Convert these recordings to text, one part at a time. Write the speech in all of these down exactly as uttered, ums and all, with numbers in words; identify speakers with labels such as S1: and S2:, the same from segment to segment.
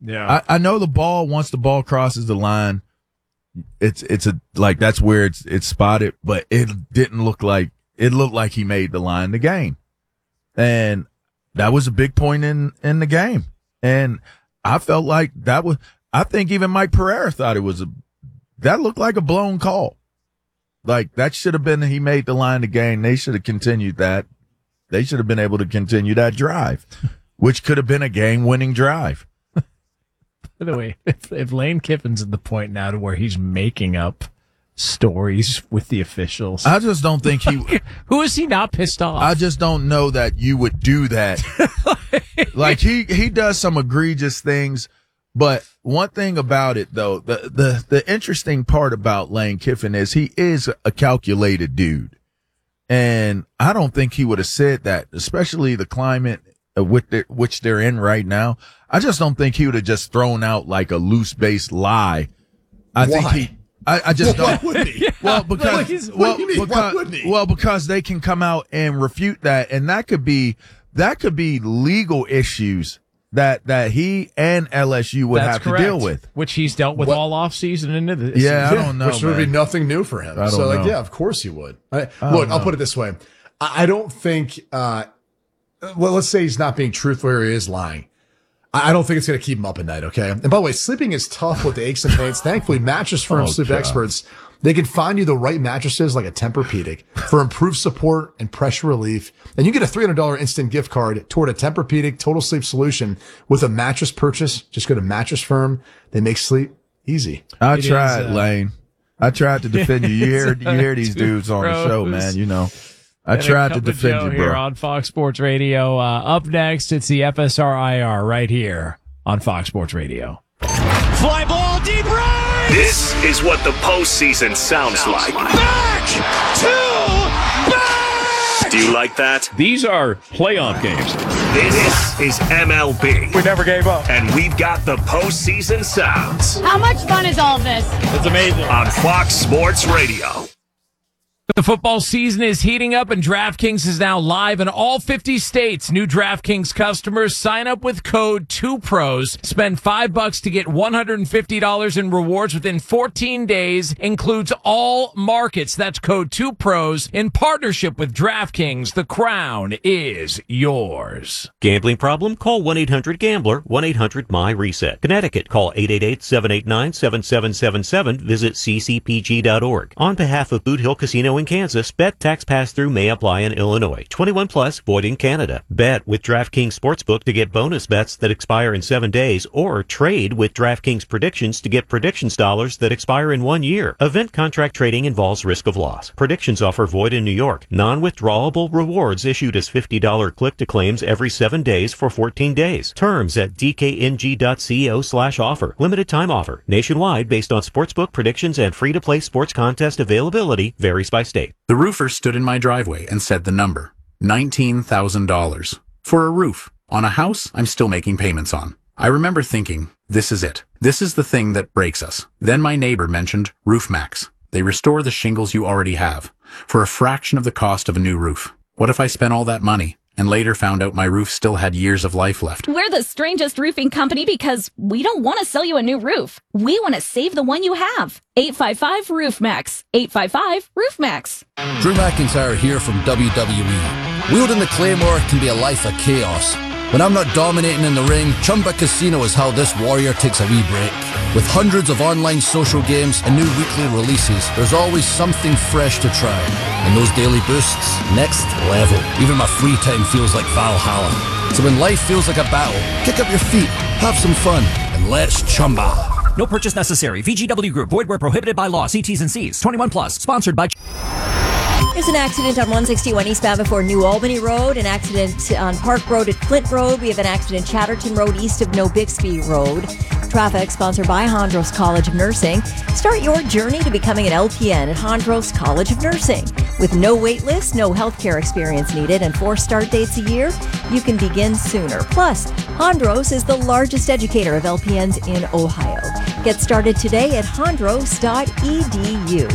S1: Yeah.
S2: I, I know the ball, once the ball crosses the line, it's, it's a, like, that's where it's, it's spotted, but it didn't look like, it looked like he made the line the game. And that was a big point in, in the game. And I felt like that was, I think even Mike Pereira thought it was a, that looked like a blown call. Like, that should have been, he made the line the game. They should have continued that. They should have been able to continue that drive, which could have been a game-winning drive.
S1: By the way, if, if Lane Kiffin's at the point now to where he's making up stories with the officials,
S2: I just don't think he.
S1: Who is he not pissed off?
S2: I just don't know that you would do that. Like, he, he does some egregious things, but one thing about it, though, the, the, the interesting part about Lane Kiffin is he is a calculated dude. And I don't think he would have said that, especially the climate with the, which they're in right now. I just don't think he would have just thrown out like a loose-based lie. I
S3: Why?
S2: think he, I, I just
S3: Well,
S2: don't.
S3: why wouldn't he?
S2: Well, because,
S3: What
S2: well,
S3: do you mean? Why
S2: because,
S3: wouldn't he?
S2: well, because they can come out and refute that, and that could be, that could be legal issues that, that he and L S U would
S1: That's
S2: have
S1: correct.
S2: to deal with.
S1: Which he's dealt with
S3: What?
S1: all offseason into this.
S2: Yeah, I
S3: Yeah,
S2: don't know,
S3: which would
S2: man.
S3: be nothing new for him.
S2: I don't
S3: So, like,
S2: know.
S3: yeah, of course he would. I,
S2: I
S3: look,
S2: don't
S3: I'll
S2: know.
S3: put it this way. I, I don't think, uh, well, let's say he's not being truthful or he is lying. I, I don't think it's going to keep him up at night, okay? And by the way, sleeping is tough with the aches and pains. Thankfully, Mattress Firm
S2: Oh,
S3: Sleep
S2: God.
S3: Experts, they can find you the right mattresses like a Tempur-Pedic for improved support and pressure relief. And you get a three hundred dollars instant gift card toward a Tempur-Pedic total sleep solution with a mattress purchase. Just go to Mattress Firm. They make sleep easy.
S2: I
S1: It
S2: tried,
S1: is, uh,
S2: Lane. I tried to defend you. You hear, you hear these dudes on the show,
S1: Pros.
S2: man. You know, I
S1: And a
S2: tried to
S1: Cup of
S2: defend
S1: Joe
S2: you,
S1: here
S2: bro.
S1: on Fox Sports Radio. Uh, up next, it's the F S R I R right here on Fox Sports Radio.
S4: Fly ball deep right.
S5: This is what the postseason sounds like.
S4: Back to back.
S5: Do you like that?
S6: These are playoff games.
S5: This is M L B.
S6: We never gave up.
S5: And we've got the postseason sounds
S7: How much fun is all this?
S6: It's amazing.
S5: on Fox Sports Radio.
S1: The football season is heating up and DraftKings is now live in all fifty states. New DraftKings customers sign up with code two pros. Spend five bucks to get one hundred fifty dollars in rewards within fourteen days. Includes all markets. That's code two pros in partnership with DraftKings. The crown is yours.
S8: Gambling problem? Call one eight hundred gambler, one eight hundred my reset. Connecticut, call eight eight eight, seven eight nine, seven seven seven seven. Visit c c p g dot org. On behalf of Boot Hill Casino in Kansas, bet tax pass-through may apply in Illinois. twenty-one plus, void in Canada. Bet with DraftKings Sportsbook to get bonus bets that expire in seven days, or trade with DraftKings Predictions to get predictions dollars that expire in one year. Event contract trading involves risk of loss. Predictions offer void in New York. Non-withdrawable rewards issued as fifty dollars click-to-claims every seven days for fourteen days. Terms at d k n g dot co slash offer. Limited time offer. Nationwide based on sportsbook predictions and free-to-play sports contest availability. Varies by state.
S9: The roofer stood in my driveway and said the number. nineteen thousand dollars. For a roof. On a house I'm still making payments on. I remember thinking, this is it. This is the thing that breaks us. Then my neighbor mentioned RoofMax. They restore the shingles you already have for a fraction of the cost of a new roof. What if I spent all that money and later found out my roof still had years of life left?
S7: We're the strangest roofing company because we don't want to sell you a new roof. We want to save the one you have. eight five five roof max. eight five five roof max.
S10: Drew McIntyre here from W W E. Wielding the Claymore can be a life of chaos. When I'm not dominating in the ring, Chumba Casino is how this warrior takes a wee break. With hundreds of online social games and new weekly releases, there's always something fresh to try. And those daily boosts, next level. Even my free time feels like Valhalla. So when life feels like a battle, kick up your feet, have some fun, and let's chumba.
S11: No purchase necessary. V G W Group. Void where prohibited by law. See T's and C's. twenty-one plus. Sponsored by...
S12: There's an accident on one sixty-one eastbound before New Albany Road, an accident on Park Road at Flint Road. We have an accident Chatterton Road east of No Bixby Road. Traffic sponsored by Hondros College of Nursing. Start your journey to becoming an L P N at Hondros College of Nursing. With no wait list, no healthcare experience needed, and four start dates a year, you can begin sooner. Plus, Hondros is the largest educator of L P Ns in Ohio. Get started today at hondros dot e d u.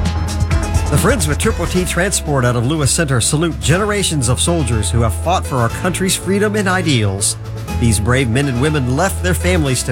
S13: The Friends with Triple T Transport out of Lewis Center salute generations of soldiers who have fought for our country's freedom and ideals. These brave men and women left their families to